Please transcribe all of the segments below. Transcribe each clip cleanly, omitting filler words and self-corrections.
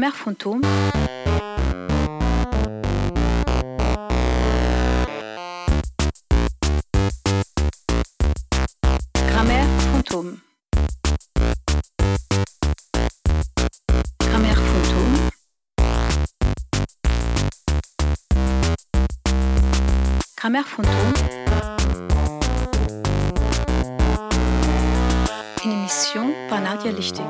Grammaire fantôme. Grammaire fantôme. Grammaire fantôme. Grammaire fantôme. Une émission par Nadia Lichtig.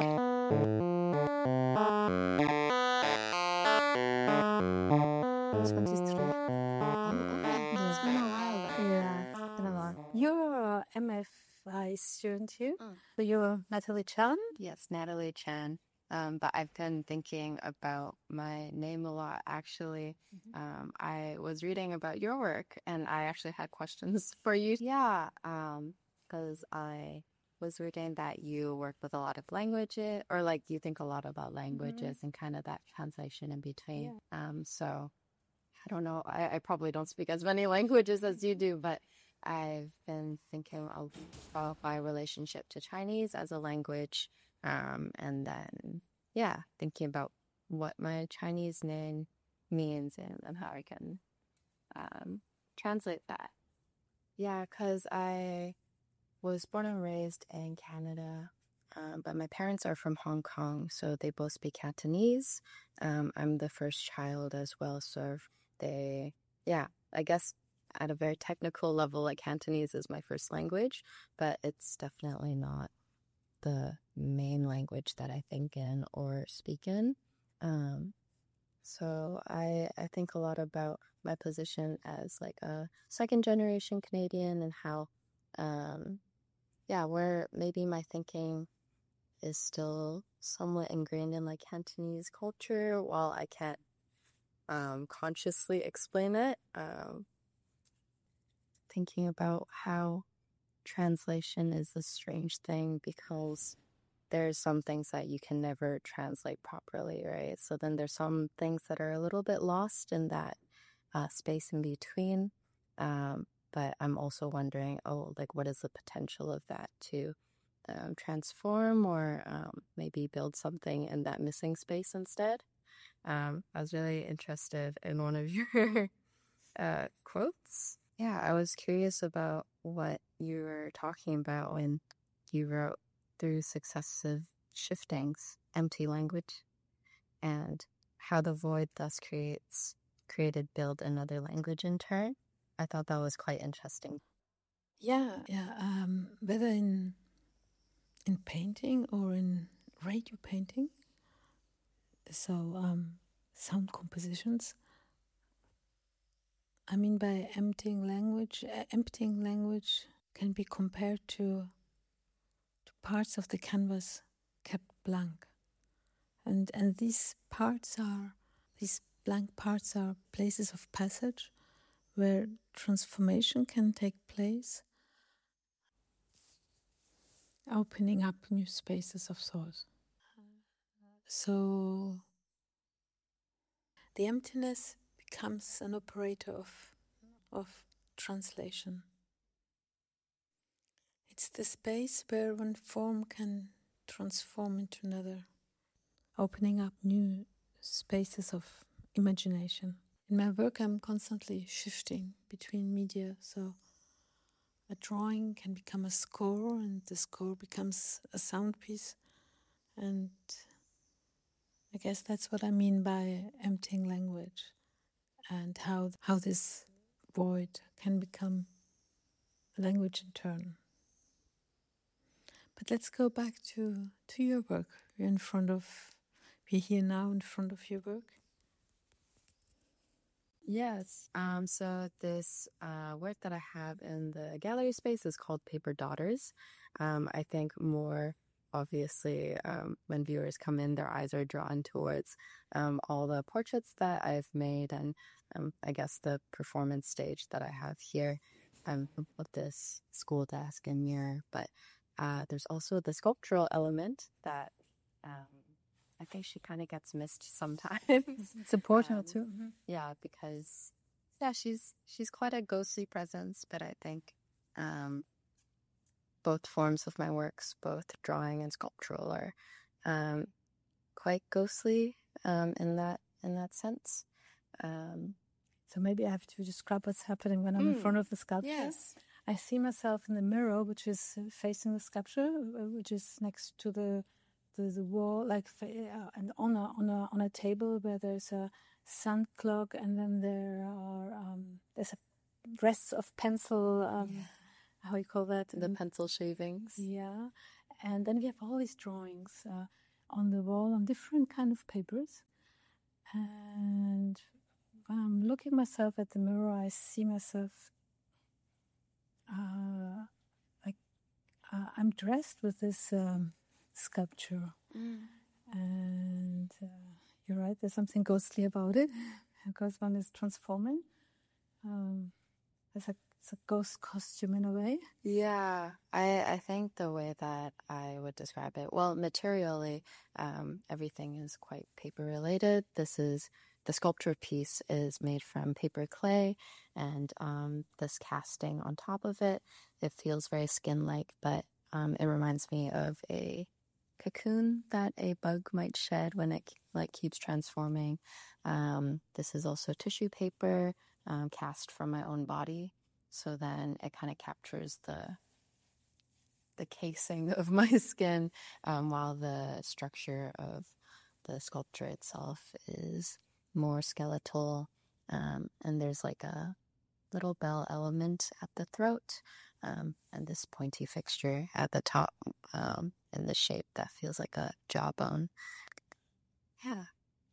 23. Oh, okay. It's been a while. Yeah, it's been a while. You're a MFI student here. Mm. So you're Natalie Chan. Yes, Natalie Chan. But I've been thinking about my name a lot, actually. I was reading about your work, and I actually had questions for you. Yeah, because I was reading that you work with a lot of languages, or like you think a lot about languages and kind of that translation in between. So I don't know. I probably don't speak as many languages as you do, but I've been thinking about my relationship to Chinese as a language. And then, thinking about what my Chinese name means and how I can translate that. Yeah, because I was born and raised in Canada, but my parents are from Hong Kong, so they both speak Cantonese. I'm the first child as well, so I guess at a very technical level, like Cantonese is my first language, but it's definitely not the main language that I think in or speak in. So I think a lot about my position as like a second generation Canadian and how, where maybe my thinking is still somewhat ingrained in like Cantonese culture while I can't consciously explain it. Thinking about how translation is a strange thing because there's some things that you can never translate properly, right? So then there's some things that are a little bit lost in that space in between. But I'm also wondering, what is the potential of that to transform or maybe build something in that missing space instead? I was really interested in one of your quotes. Yeah, I was curious about what you were talking about when you wrote through successive shiftings, empty language, and how the void thus created build another language in turn. I thought that was quite interesting. Yeah. Whether in painting or in radio painting, so sound compositions. I mean, by emptying language can be compared to parts of the canvas kept blank, and these blank parts are places of passage where transformation can take place, opening up new spaces of thought. So the emptiness becomes an operator of translation. It's the space where one form can transform into another, opening up new spaces of imagination. In my work, I'm constantly shifting between media, so a drawing can become a score, and the score becomes a sound piece, and I guess that's what I mean by emptying language, and how this void can become a language in turn. But let's go back to your work. We're here now in front of your work. Yes. So this work that I have in the gallery space is called Paper Daughters. I think more obviously when viewers come in, their eyes are drawn towards all the portraits that I've made and I guess the performance stage that I have here with this school desk and mirror. But there's also the sculptural element that I think she kind of gets missed sometimes. It's important too. Yeah, because she's quite a ghostly presence, but I think both forms of my works, both drawing and sculptural, are quite ghostly in that sense. So maybe I have to describe what's happening when I'm in front of the sculpture. Yes. I see myself in the mirror, which is facing the sculpture, which is next to the wall, and on a table where there's a sun clock, and then there's a rests of pencil. How you call that? The pencil shavings. Yeah, and then we have all these drawings on the wall on different kind of papers, and when I'm looking myself at the mirror, I see myself I'm dressed with this sculpture, and you're right. There's something ghostly about it because one is transforming. It's a ghost costume in a way. Yeah, I think the way that I would describe it, well, materially, everything is quite paper related. The sculpture piece is made from paper clay, and this casting on top of it, it feels very skin-like, but it reminds me of a cocoon that a bug might shed when it keeps transforming. This is also tissue paper cast from my own body, so then it kind of captures the casing of my skin, while the structure of the sculpture itself is more skeletal, and there's like a little bell element at the throat, and this pointy fixture at the top, in the shape that feels like a jawbone. Yeah.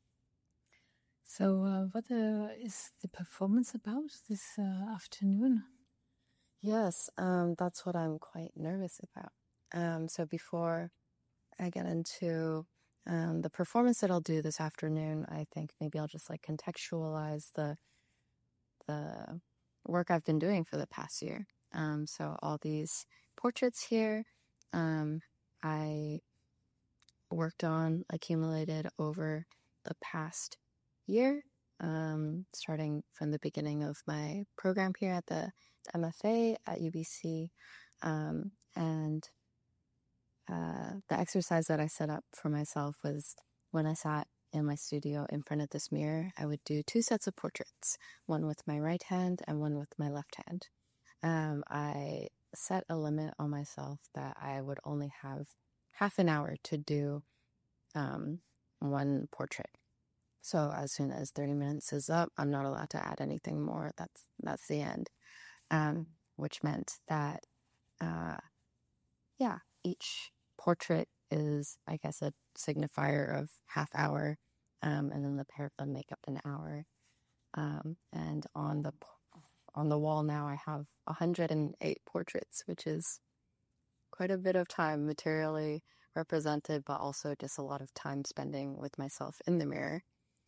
So what is the performance about this afternoon? Yes, that's what I'm quite nervous about. So before I get into the performance that I'll do this afternoon, I think maybe I'll just contextualize the work I've been doing for the past year. So all these portraits here, I worked on, accumulated over the past year, starting from the beginning of my program here at the MFA at UBC, and the exercise that I set up for myself was when I sat in my studio in front of this mirror, I would do 2 sets of portraits, one with my right hand and one with my left hand. I set a limit on myself that I would only have half an hour to do one portrait. So as soon as 30 minutes is up, I'm not allowed to add anything more. That's the end. Which meant that, each portrait is, I guess, a signifier of half hour, and then the pair of them make up an hour. And on the wall now, I have 108 portraits, which is quite a bit of time materially represented, but also just a lot of time spending with myself in the mirror.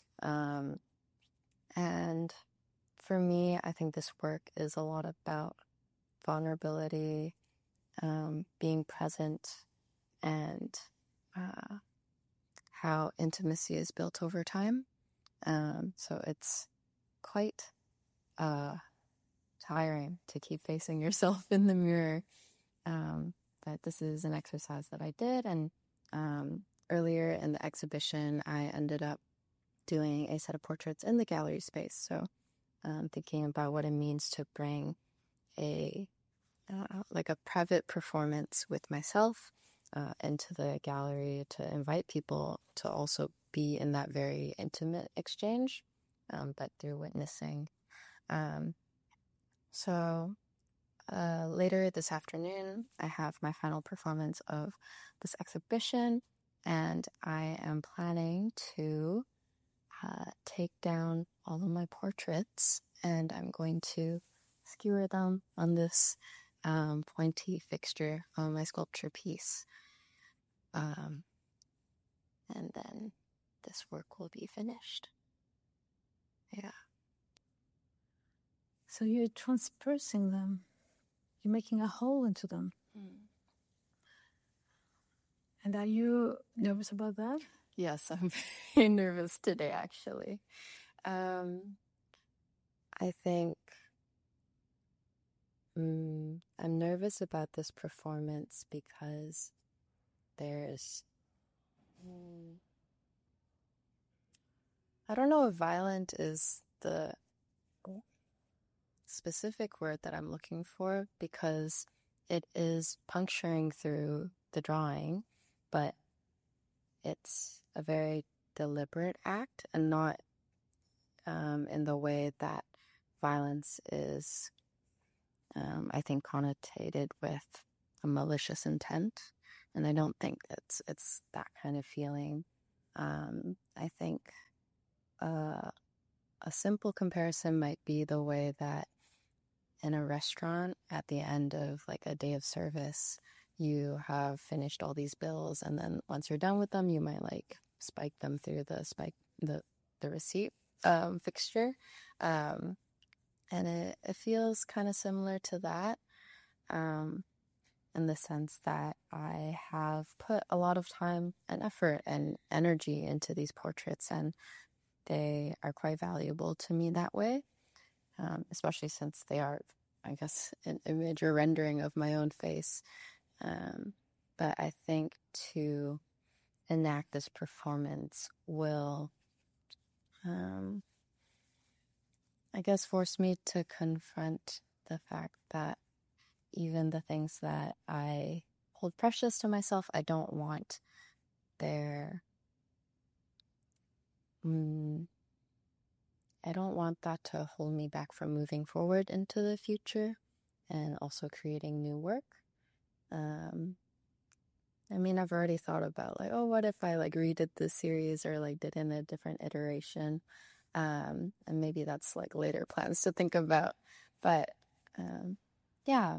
And for me, I think this work is a lot about vulnerability, being present, and how intimacy is built over time. So it's quite tiring to keep facing yourself in the mirror. But this is an exercise that I did, and earlier in the exhibition, I ended up doing a set of portraits in the gallery space. So thinking about what it means to bring a private performance with myself into the gallery, to invite people to also be in that very intimate exchange, but through witnessing. So later this afternoon, I have my final performance of this exhibition, and I am planning to take down all of my portraits, and I'm going to skewer them on this pointy fixture on my sculpture piece. And then this work will be finished. Yeah. So you're transpersing them. You're making a hole into them. And are you nervous about that? Yes, I'm very nervous today, actually. I think I'm nervous about this performance because there's I don't know if violent is the specific word that I'm looking for, because it is puncturing through the drawing, but it's a very deliberate act, and not in the way that violence is, I think, connotated with a malicious intent. And I don't think it's that kind of feeling. I think a simple comparison might be the way that in a restaurant at the end of like a day of service, you have finished all these bills, and then once you're done with them, you might like spike them through the receipt fixture. And it feels kind of similar to that, in the sense that I have put a lot of time and effort and energy into these portraits, and they are quite valuable to me that way, especially since they are, I guess, an image or rendering of my own face. But I think to enact this performance will, I guess, force me to confront the fact that even the things that I hold precious to myself, I don't want their, I don't want that to hold me back from moving forward into the future and also creating new work. I mean, I've already thought about like, oh, what if I like redid this series or like did in a different iteration? And maybe that's like later plans to think about. But yeah,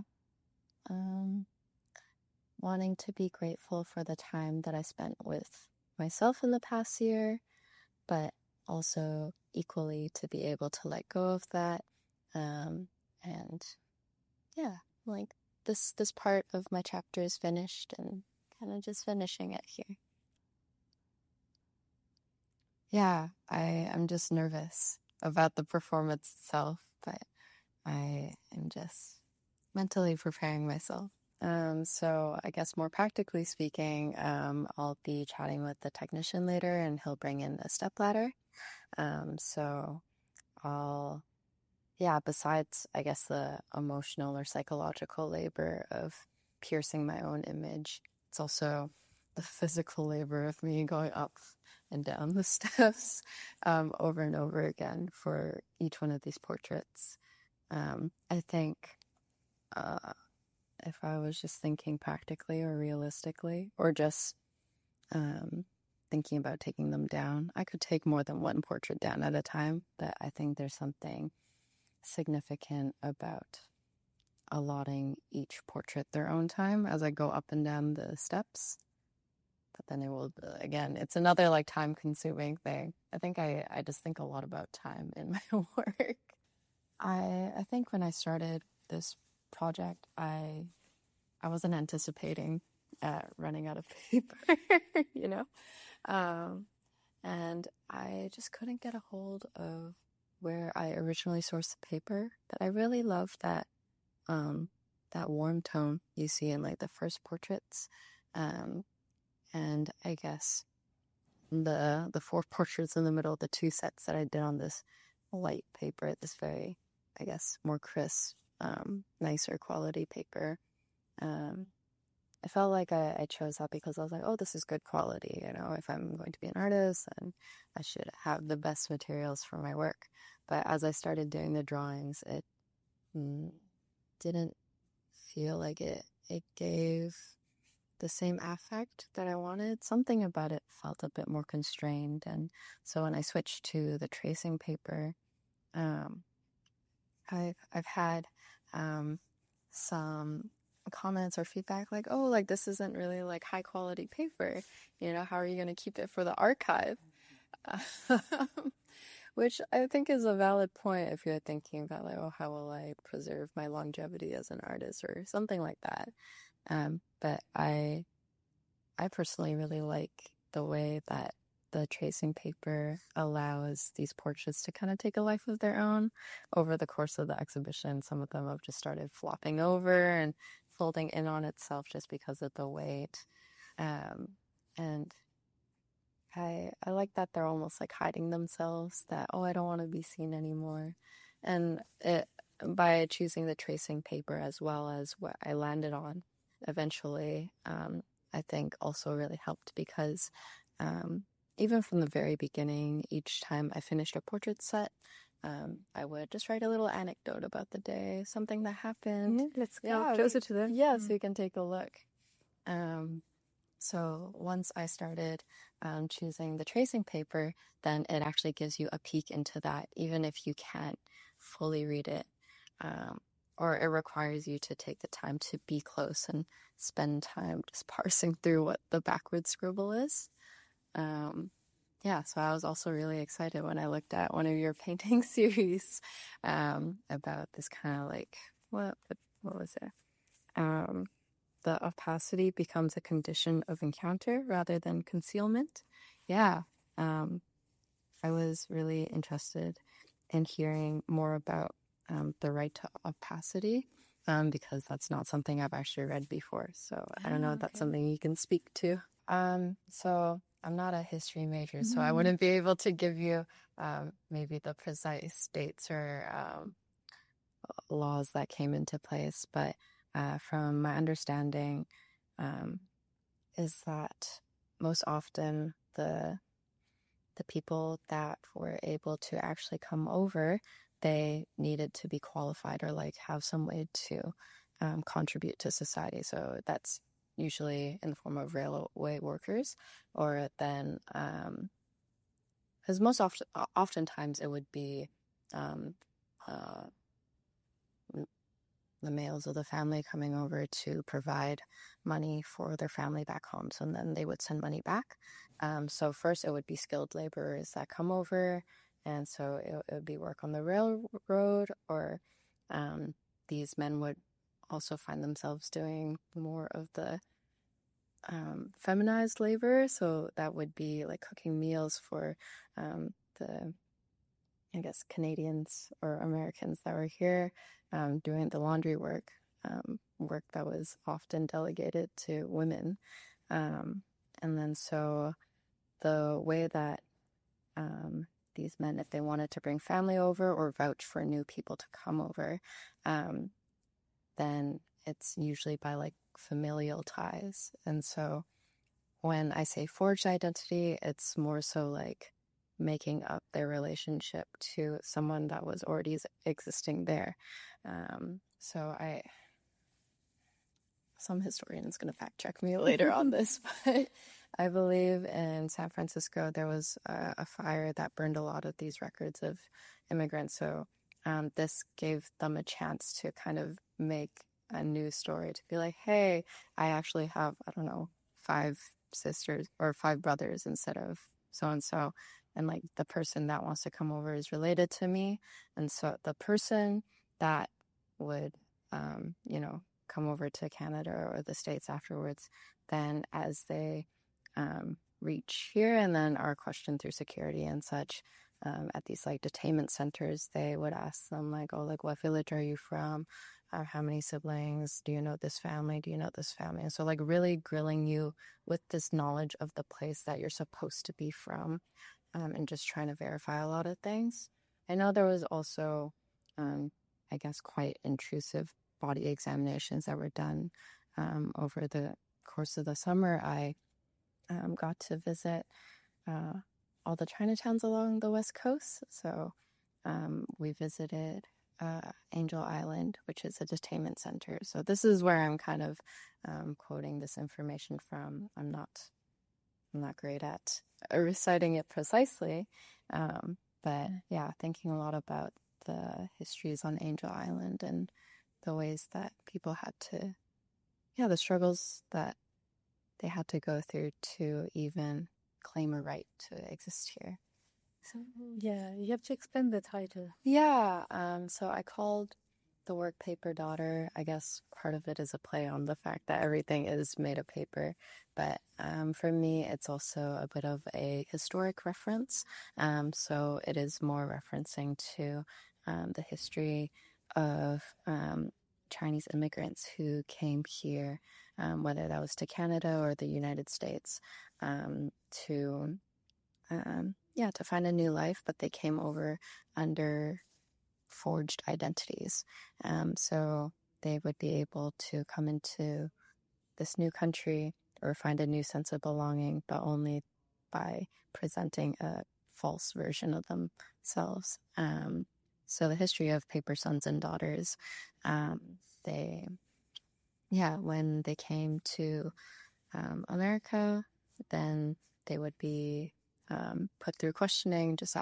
wanting to be grateful for the time that I spent with myself in the past year, but also equally to be able to let go of that. And yeah, like this part of my chapter is finished, and kind of just finishing it here. Yeah, I'm just nervous about the performance itself, but I am just mentally preparing myself. So I guess more practically speaking, I'll be chatting with the technician later, and he'll bring in a stepladder. So besides, I guess, the emotional or psychological labor of piercing my own image, it's also the physical labor of me going up and down the steps over and over again for each one of these portraits. I think if I was just thinking practically or realistically, or just thinking about taking them down, I could take more than one portrait down at a time, but I think there's something significant about allotting each portrait their own time as I go up and down the steps. But then it will, again, it's another like time consuming thing. I think I just think a lot about time in my work. I think when I started this project, I wasn't anticipating running out of paper, you know? And I just couldn't get a hold of where I originally sourced the paper. But I really love that warm tone you see in like the first portraits. And I guess the 4 portraits in the middle, the 2 sets that I did on this white paper, this very, I guess, more crisp, nicer quality paper. I felt like I chose that because I was like, oh, this is good quality. You know, if I'm going to be an artist, then I should have the best materials for my work. But as I started doing the drawings, it didn't feel like it gave the same affect that I wanted. Something about it felt a bit more constrained. And so when I switched to the tracing paper, I've had some comments or feedback like, oh, like this isn't really like high quality paper, you know, how are you going to keep it for the archive? Which I think is a valid point if you're thinking about like, oh, how will I preserve my longevity as an artist or something like that. But I personally really like the way that the tracing paper allows these portraits to kind of take a life of their own. Over the course of the exhibition, some of them have just started flopping over and folding in on itself just because of the weight. And I like that they're almost like hiding themselves, that, oh, I don't want to be seen anymore. And by choosing the tracing paper as well as what I landed on eventually, I think also really helped because even from the very beginning, each time I finished a portrait set, I would just write a little anecdote about the day, something that happened. Yeah, let's go closer to that. Yeah, so you can take a look. So once I started choosing the tracing paper, then it actually gives you a peek into that, even if you can't fully read it. Or it requires you to take the time to be close and spend time just parsing through what the backward scribble is. Yeah, so I was also really excited when I looked at one of your painting series about this kind of like, what was it? The opacity becomes a condition of encounter rather than concealment. Yeah, I was really interested in hearing more about the right to opacity because that's not something I've actually read before. So I don't know if that's something you can speak to. So I'm not a history major, so I wouldn't be able to give you maybe the precise dates or laws that came into place. But from my understanding, is that most often the people that were able to actually come over, they needed to be qualified or like have some way to contribute to society. So that's usually in the form of railway workers, or then because oftentimes it would be the males of the family coming over to provide money for their family back home. So then they would send money back. So first it would be skilled laborers that come over. And so it would be work on the railroad, or these men would also find themselves doing more of the feminized labor. So that would be like cooking meals for the, I guess, Canadians or Americans that were here, doing the laundry work, work that was often delegated to women. And then so the way that these men, if they wanted to bring family over or vouch for new people to come over, then it's usually by like familial ties. And so when I say forged identity, it's more so like making up their relationship to someone that was already existing there. So some historian is going to fact check me later on this, but I believe in San Francisco there was a fire that burned a lot of these records of immigrants. So this gave them a chance to kind of make a new story, to be like, hey, I actually have, I don't know, 5 sisters or 5 brothers instead of so-and-so. And like the person that wants to come over is related to me. And so the person that would, come over to Canada or the States afterwards, then as they reach here and then are questioned through security and such at these like detainment centers, they would ask them like, oh, like what village are you from? How many siblings? Do you know this family? Do you know this family? And so like really grilling you with this knowledge of the place that you're supposed to be from, and just trying to verify a lot of things. I know there was also, I guess, quite intrusive body examinations that were done over the course of the summer. I got to visit all the Chinatowns along the West Coast. So we visited Angel Island, which is a detainment center. So this is where I'm kind of quoting this information from. I'm not great at reciting it precisely, but yeah, thinking a lot about the histories on Angel Island and the ways that people had to, the struggles that they had to go through to even claim a right to exist here. So, yeah, you have to expand the title. Yeah, so I called the work Paper Daughter. I guess part of it is a play on the fact that everything is made of paper, but for me, it's also a bit of a historic reference. So it is more referencing to the history of Chinese immigrants who came here, whether that was to Canada or the United States, to to find a new life, but they came over under forged identities. So they would be able to come into this new country or find a new sense of belonging, but only by presenting a false version of themselves. So the history of Paper Sons and Daughters, when they came to America, then they would be put through questioning, just